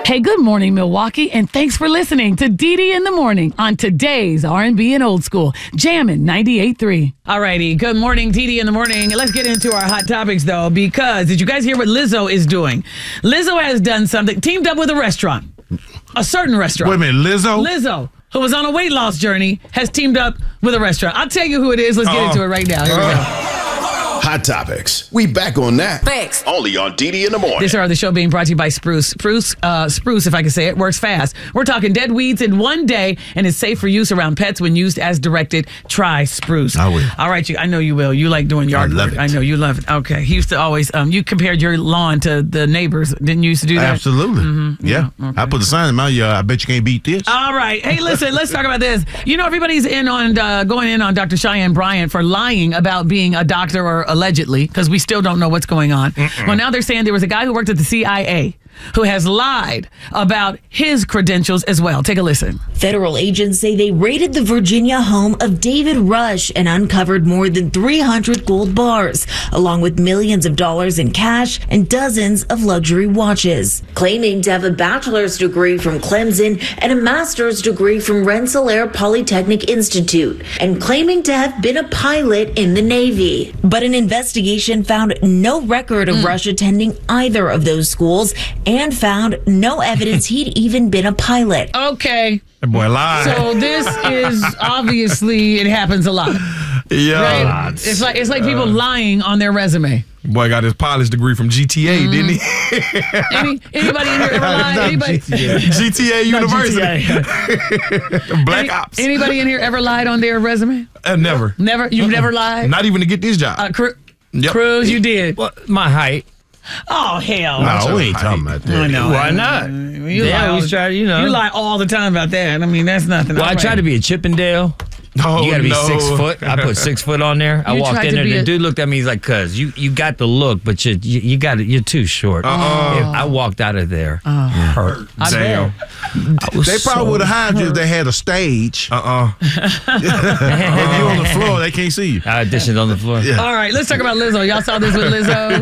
Hey, good morning, Milwaukee, and thanks for listening to DD in the Morning on today's R&B and Old School, Jammin' 98.3. All righty, good morning, DD in the Morning. Let's get into our hot topics, though, because did you guys hear what Lizzo is doing? Lizzo has done something, teamed up with a restaurant, a certain restaurant. Wait a minute, Lizzo? Lizzo, who was on a weight loss journey, has teamed up with a restaurant. I'll tell you who it is. Let's get into it right now. Here we go. Hot Topics. We back on that. Thanks. Only on DD in the Morning. This hour of the show being brought to you by Spruce. Spruce, if I can say it, works fast. We're talking dead weeds in one day and is safe for use around pets when used as directed. Try Spruce. I will. All right, I know you will. You like doing yard work. I know you love it. Okay. He used to always, you compared your lawn to the neighbors. Didn't you used to do that? Absolutely. Mm-hmm. Yeah. Okay. I put the sign in my yard. I bet you can't beat this. All right. Hey, listen, let's talk about this. You know, everybody's going in on Dr. Cheyenne Bryant for lying about being a doctor or allegedly, because we still don't know what's going on. Well, now they're saying there was a guy who worked at the CIA who has lied about his credentials as well. Take a listen. Federal agents say they raided the Virginia home of David Rush and uncovered more than 300 gold bars, along with millions of dollars in cash and dozens of luxury watches. Claiming to have a bachelor's degree from Clemson and a master's degree from Rensselaer Polytechnic Institute, and claiming to have been a pilot in the Navy. But an investigation found no record of Rush attending either of those schools and found no evidence he'd even been a pilot. Okay. That boy lied. So this is obviously, it happens a lot. Yeah. Right? It's like people lying on their resume. Boy got his pilot's degree from GTA, didn't he? Anybody in here ever lied? Anybody? GTA University. Black Ops. Anybody in here ever lied on their resume? Never. Never? You've never lied? Not even to get this job. Yep. Cruz, you did. Well, my height. Oh, hell. No, we ain't talking about that. I know. Why not? You lie all the time about that. I mean, that's nothing. Well, I tried to be a Chippendale. Oh, you got to be 6 foot. I put 6 foot on there. I walked in there. The dude looked at me. He's like, "Cuz you got the look, but you're too short." I walked out of there hurt. Damn. They probably would have hired you if they had a stage. If you on the floor, they can't see you. I auditioned on the floor. Yeah. All right, let's talk about Lizzo. Y'all saw this with Lizzo?